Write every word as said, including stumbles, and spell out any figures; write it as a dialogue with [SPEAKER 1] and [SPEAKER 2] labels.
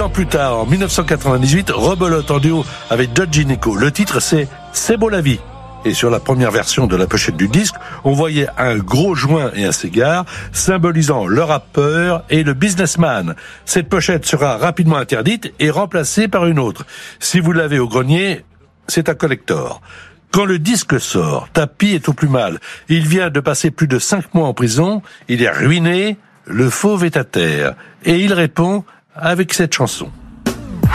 [SPEAKER 1] Dix ans plus tard, en dix-neuf cent quatre-vingt-dix-huit, rebelote en duo avec George Nico. Le titre, c'est « C'est beau la vie ». Et sur la première version de la pochette du disque, on voyait un gros joint et un cigare, symbolisant le rappeur et le businessman. Cette pochette sera rapidement interdite et remplacée par une autre. Si vous l'avez au grenier, c'est un collector. Quand le disque sort, Tapi est au plus mal. Il vient de passer plus de cinq mois en prison, il est ruiné, le fauve est à terre. Et il répond avec cette chanson.